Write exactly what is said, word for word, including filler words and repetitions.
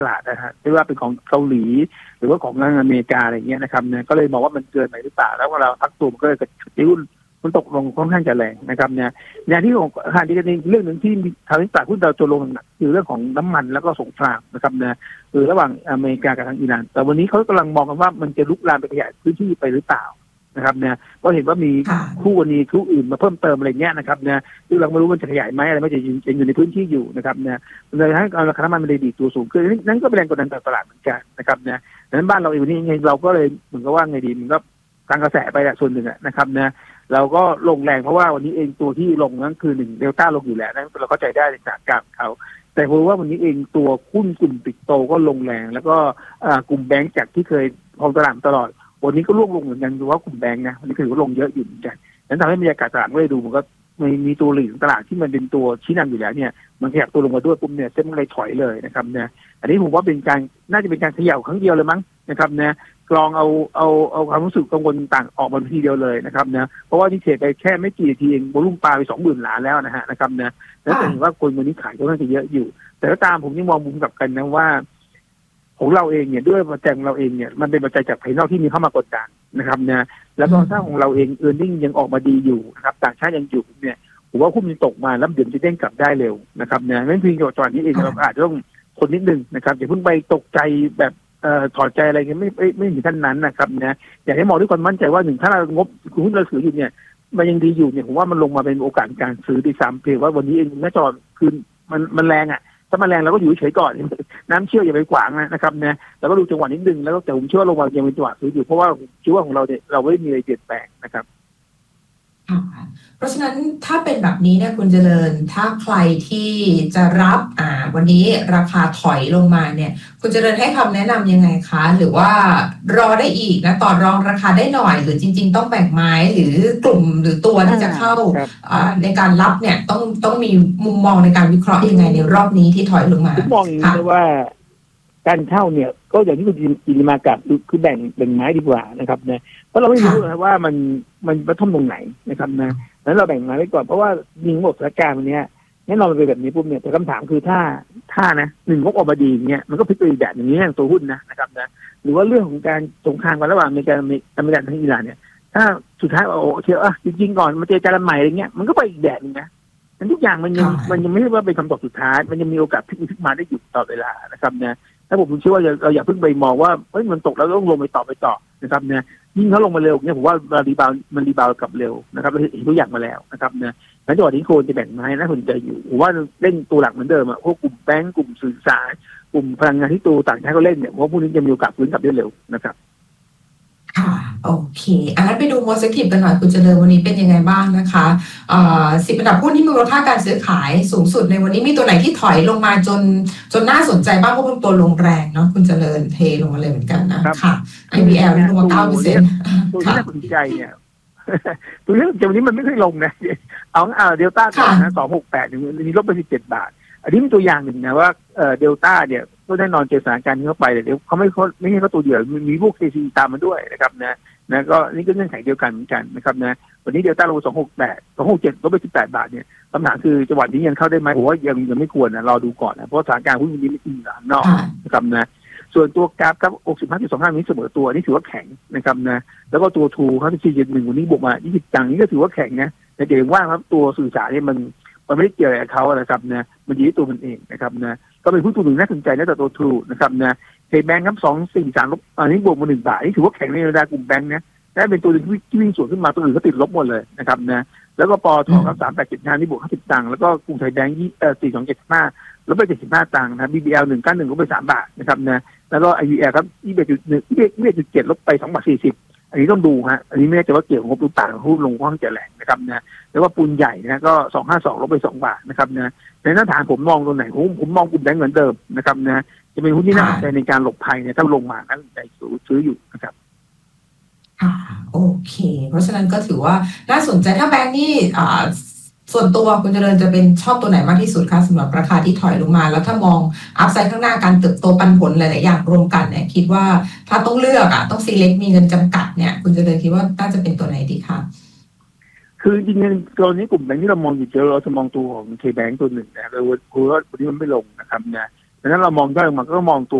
ตลาดนะฮะไม่ว่าเป็นของเกาหลีหรือว่าของอเมริกาอะไรเงี้ยนะครับเนี่ยก็เลยมองว่ามันเกินไปหรือเปล่าแล้วเวลาพักตัวมันก็เลยกระตุ้นมันตกลงค่อนข้างจะแรงนะครับเนี่ยอย่างที่ของทางที่กันเรื่องหนึ่งที่ทำให้ตลาดหุ้นดาวโจนส์ลงหนักคือเรื่องของน้ำมันแล้วก็สงครามนะครับเนี่ยคือระหว่างอเมริกากับทางอิหร่านแต่วันนี้เขากำลังมองกันว่ามันจะลุกลามไปขยายพื้นที่ไปหรือเปล่านะครับเนี่ยก็เห็นว่ามีคู่กรณีคู่อื่นมาเพิ่มเติมอะไรเงี้ยนะครับเนี่ยซึ่งเราไม่รู้มันจะขยายไหมอะไรไม่จะยังอยู่ในพื้นที่อยู่นะครับเนี่ยเลยให้ราคาน้ำมันมันเลยดีตัวสูงขึ้นนั่นก็เป็นแรงกดดันต่อตลาดเหมือนกันนะครับเนี่ยดังนั้นบ้านเราเองวันนี้ไงเราก็เลยเหมือนกับว่าไงดีมันก็ทางกระแสไปแหละส่วนหนึ่งนะครับเนี่ยเราก็ลงแรงเพราะว่าวันนี้เองตัวที่ลงนั่นคือหนึ่งเดลต้าลงอยู่แล้วนั่นเราเข้าใจได้จากการเขาแต่เพราะว่าวันนี้เองตัวหุ้นกลุ่มปิดโตก็ลงแรงแล้วก็กลุ่มแบงก์จากที่เคยครองตลาดตลอดวันนี้ก็ร่วงลงเหมือนกันดูว่ากลุ่มแบงก์นะวันนี้ถือว่าลงเยอะอยู่เหมือนกันนั้นทำให้บรรยากาศตลาดไม่ได้ดูมันก็มีมีตัวหลีกตลาดที่มันเป็นตัวชี้นำอยู่แล้วเนี่ยมันขยับตัวลงมาด้วยปุ๊บเนี่ยเซ็ตมันเลยถอยเลยนะครับเนี่ยอันนี้ผมว่าเป็นการน่าจะเป็นการเขย่าครั้งเดียวเลยมั้งนะครับเนี่ยกรองเอาเอาเอาความรู้สึกกังวลต่างออกมาทีเดียวเลยนะครับเนี่ยเพราะว่านี่เทรดไปแค่ไม่กี่นาทีเองโวลุ่มปลาไปสองหมื่นล้านแล้วนะฮะนะครับเนี่ยแล้วจะเห็นว่าคนวันนี้ขายก็น่าจะเยอะอยู่แต่ก็ตามผมยังมองมุมกลับกันนะว่าของเราเองเนี่ยด้วยปัจจัยของเราเองเนี่ยมันเป็นปัจจัยจากภายนอกที่มีเข้ามากดดันนะครับเนี่ยแล้วก็ถ้าของเราเองเออร์เน็งยังออกมาดีอยู่นะครับต่างชาติยังอยู่เนี่ยผมว่าหุ้นมันตกมาแล้วเดี๋ยวจะเด้งกลับได้เร็วนะครับเนี่ยงั้นเพียงจังหวะนี้เองเราอาจจะต้องทนนิดนึงนะครับอย่าเพิ่งไปตกใจแบบเอ่อถอดใจอะไรเงี้ยไม่ไม่ไม่ถึงขั้นนั้นนะครับเนี่ยอยากให้มองด้วยความมั่นใจว่าหนึ่งถ้าเรางบหุ้นเราถืออยู่เนี่ยมันยังดีอยู่เนี่ยผมว่ามันลงมาเป็นโอกาสการซื้อดีซ้ำเพียงว่าวันนี้เองหน้าจอคือมันมันแรงอ่ะถ้ามันแรงเราก็อยู่เฉยก่อนน้ำเชี่ยวอย่าไปขวางนะครับเนี่ยแล้วก็ดูจังหวะนิดนึงแล้วก็แต่ผมเชื่อว่าลงมายังเป็นจังหวะซื้ออยู่เพราะว่าคิดว่าของเราเนี่ยเราไม่มีอะไรเปลี่ยนแปลงนะครับเพราะฉะนั้นถ้าเป็นแบบนี้เนี่ยคุณเจริญถ้าใครที่จะรับอ่าวันนี้ราคาถอยลงมาเนี่ยคุณเจริญให้คำแนะนำยังไงคะหรือว่ารอได้อีกนะต่อรองราคาได้หน่อยหรือจริงๆต้องแบ่งไม้หรือกลุ่มหรือตัวที่จะเข้าอ่าในการรับเนี่ยต้องต้องมีมุมมองในการวิเคราะห์ยังไงในรอบนี้ที่ถอยลงมาผมมองอย่างนี้ว่าการเข้าเนี่ยก็อย่างที่คุณจิริมากับคือแบ่งแบ่งไม้ดีกว่านะครับเนี่ยเพราะเราไม่รู้นะว่ามันมันกระทบตรงไหนนะครับนะนั้นเราแบ่งไม้ไว้ก่อนเพราะว่ายิงหมดสถานการณ์วันนี้แน่นอนมันเป็นแบบนี้ปุ๊บเนี่ยแต่คำถามคือถ้าถ้านะหนึ่งงบออกมาดีเนี่ยมันก็พลิกไปอีกแบบอย่างนี้อย่างตัวหุ้นนะนะครับนะหรือว่าเรื่องของการสงครามกันระหว่างอเมริกาอเมริกาทั้งอิหร่านเนี่ยถ้าสุดท้ายโอ้เชื่ออ่ะจริงๆก่อนมาเจรจากันใหม่อะไรเงี้ยมันก็ไปอีกแบบนึงนะนั้นทุกอย่างมันยังมันยังไม่ใช่ว่าเป็นคำตอบสุดท้ายมันยังมีโอกาสพลิกไปพลิกมาได้อยู่ตลอดเวลานะครับนะถ้าผมเชื่อว่าเราอย่าเพิ่งไปมองว่าเฮ้ยมันตกแล้วต้องลงไปต่อไปต่อนะครับเนี่ยยิ่งเขาลงมาเร็วเนี่ยผมว่ารีบาวมันรีบาวกลับเร็วนะครับเราเห็นตัวอย่างมาแล้วนะครับเนี่ยแล้วจังหวะนี้โคนจะแบ่งไม้น่าสนใจอยู่ผมว่าเล่นตัวหลักเหมือนเดิมอ่ะพวกกลุ่มแบงก์กลุ่มสื่อสารกลุ่มพลังงานที่ตัวต่างชาติเขาเล่นเนี่ยผมว่าพวกนี้จะมีโอกาสฟื้นกลับได้เร็วนะครับค่ะโอเคอันนั้นไปดูโมเสกทีฟกันหน่อยคุณเจริญวันนี้เป็นยังไงบ้างนะคะเอ่อสิบอันดับหุ้นที่มีมูลค่าการซื้อขายสูงสุดในวันนี้มีตัวไหนที่ถอยลงมาจนจนน่าสนใจบ้างเพราะเป็นตัวลงแรงเนาะคุณเจริญเทลงมาเลยเหมือนกันนะค่ะ ไอ บี แอล นี่ลงมา เก้าเปอร์เซ็นต์ตัวที่น่าสนใจเนี่ยตัวนี้ตัวนี้มันไม่เคยลงนะเอาเอาเดลต้าก่อนนะสองหกแปดนี่ลบไปสิบเจ็ดบาทอันนี้มีตัวอย่างหนึ่งนะว่าเอ่อเดลต้าเนี่ยก็แน่นอนเจอสถานการณ์นี้เข้าไปเดี๋ยวเขาไม่เขาไม่ใช่เขาตัวเดียวมีพวก เค ซี ตามมาด้วยนะครับนะนะก็นี่ก็เงื่อนไขเดียวกันเหมือนกันนะครับนะวันนี้เดลต้าลงสองหกแปดสองหกเจ็ดลบไปสิบแปดบาทเนี่ยคำถามคือจังหวะนี้ยังเข้าได้ไหมผมว่ายังยังไม่ควรนะรอดูก่อนนะเพราะสถานการณ์หุ้นนี้ไม่ดีหนานอกนะครับนะส่วนตัวกราฟครับหกสิบห้าจุดสองห้านี้เสมอตัวนี่ถือว่าแข็งนะครับนะแล้วก็ตัวทูเขาที่สี่จุดหนึ่งวันนี้บวกมายี่สิบจังนี้ก็ถือว่าแข็งนะแต่เดี๋ยวว่าครับตัวสื่อสารเนี่ยมันมันไม่ได้เกี่ยวกับเขานะครับนะมันอยู่ที่ตัวมันเองนะครับนะก็เป็นผู้ตัวหนึ่งน่าสนใจนะแต่ตัวทูนะครับนะเคแบงค์ครับสองสี่สามลบอันนี้บวกมาหนึ่งบาทนี่ถือว่าแข็งในระดับกลุ่มแบงค์นะและเป็นตัวหนึ่งที่วิ่งสวนขึ้นมาตัวอื่นก็ติดลบหมดเลยนะครับนะแล้วก็ปอทครับสามแปดเจ็ดห้านี่บวกห้าสิบตังค์แล้วก็กรุงไทยแบงค์ยี่เอ่อสี่สองเจ็ดห้าลบไปเจ็ดสิบห้าตังค์นะ บี บี แอล หนึ่งเก้าหนึ่งลบไปสามบาทนะครับนะแล้วก็ ไอ วี แอล ครับยี่สิบเอ็ดจุดหนึ่งยี่สิบเอ็ดจุดเจ็ดลบไปสองบาทสี่สิบอันนี้ต้องดูฮะอันนี้ไม่แน่ใจว่าเกี่ยวกับงบหรือเปล่าหุ้นลงค่อนข้างจะแรงนะครับนะแล้วก็ปูนใหญ่นะก็สองห้าสองลบไปสองบาทนะครับนะในหน้าฐานผมมองตรงไหนผมผมมองกลุ่มแบงก์เหมือนเดิมนะครับนะจะเป็นหุ้นที่น่าสนใจในการหลบภัยเนี่ยถ้าลงมาน่าสนใจซื้ออยู่นะครับโอเคเพราะฉะนั้นก็ถือว่าน่าสนใจถ้าแบงก์นี่อ่าส่วนตัวคุณเจริญจะเป็นชอบตัวไหนมากที่สุดคะสำหรับราคาที่ถอยลงมาแล้วถ้ามองอัพไซด์ข้างหน้าการเติบโตปันผลหลายๆอย่างรวมกันเนี่ยคิดว่าถ้าต้องเลือกอ่ะต้อง select มีเงินจำกัดเนี่ยคุณเจริญคิดว่าน่าจะเป็นตัวไหนดีคะคือจริงๆตัวนี้กลุ่มแบงก์ที่เรามองอยู่เจอเราจะมองตัวของเคแบงก์ตัวหนึ่งนะเราคือว่าวันนี้มันไม่ลงนะครับนะดังนั้นเรามองย่อยลงมาก็มองตัว